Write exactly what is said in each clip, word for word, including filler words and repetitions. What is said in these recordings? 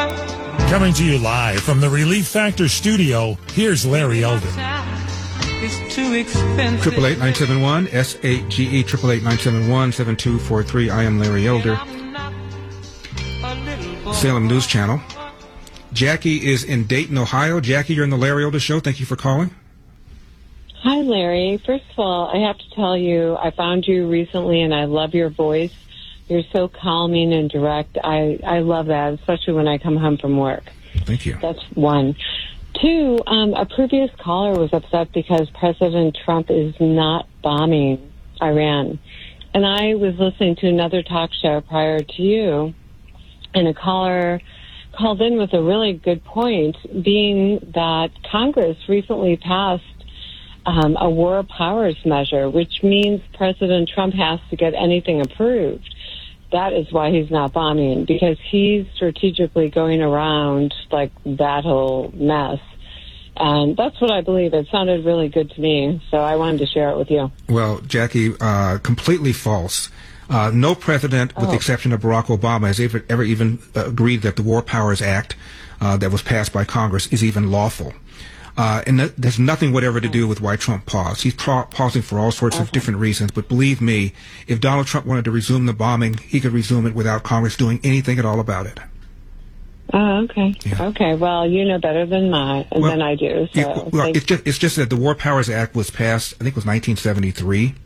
Coming to you live from the Relief Factor studio, here's Larry Elder. Triple eight nine seven one S eight G E triple eight nine seven one seven two four three. I am Larry Elder. Salem News Channel. Jackie is in Dayton, Ohio. Jackie, you're in the Larry Elder Show. Thank you for calling. Hi, Larry. First of all, I have to tell you, I found you recently, and I love your voice. You're so calming and direct. I, I love that, especially when I come home from work. Thank you. That's one. Two, um, a previous caller was upset because President Trump is not bombing Iran. And I was listening to another talk show prior to you, and a caller called in with a really good point, being that Congress recently passed um, a war powers measure, which means President Trump has to get anything approved. That is why he's not bombing, because he's strategically going around like that whole mess. And that's what I believe. It sounded really good to me, so I wanted to share it with you. Well, Jackie, uh, completely false. Uh, no president, with oh. the exception of Barack Obama, has ever, ever even uh, agreed that the War Powers Act uh, that was passed by Congress is even lawful. Uh, and th- there's nothing whatever to do with why Trump paused. He's pa- pausing for all sorts okay. of different reasons. But believe me, if Donald Trump wanted to resume the bombing, he could resume it without Congress doing anything at all about it. Oh, okay. Yeah. Okay. Well, you know better than my well, than I do. So yeah, well, it's just it's just that the War Powers Act was passed, I think it was nineteen seventy-three,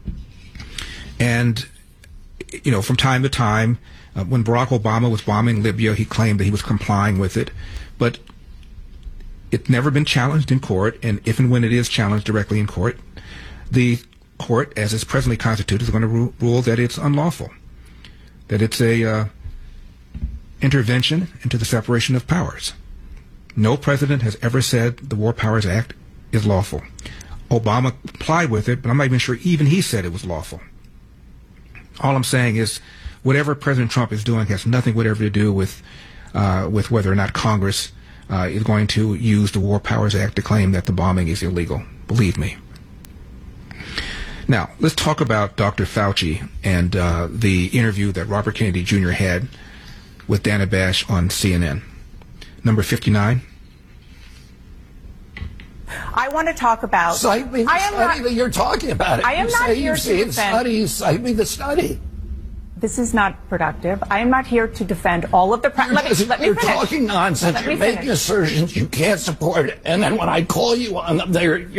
and you know, from time to time, uh, when Barack Obama was bombing Libya, he claimed that he was complying with it, but it's never been challenged in court, and if and when it is challenged directly in court, the court, as is presently constituted, is going to ru- rule that it's unlawful, that it's a uh, intervention into the separation of powers. No president has ever said the War Powers Act is lawful. Obama complied with it, but I'm not even sure even he said it was lawful. All I'm saying is whatever President Trump is doing has nothing whatever to do with uh, with whether or not Congress uh, is going to use the War Powers Act to claim that the bombing is illegal. Believe me. Now, let's talk about Doctor Fauci and uh, the interview that Robert Kennedy Junior had with Dana Bash on C N N. Number fifty-nine. I want to talk about... Cite me the I am study not, that you're talking about. It. I am you not say here you've to seen defend... studies. Cite me the study. This is not productive. I am not here to defend all of the... Pra- let me, let me you're finish. talking nonsense. Let you're me making finish. assertions you can't support. And then when I call you on them, they're...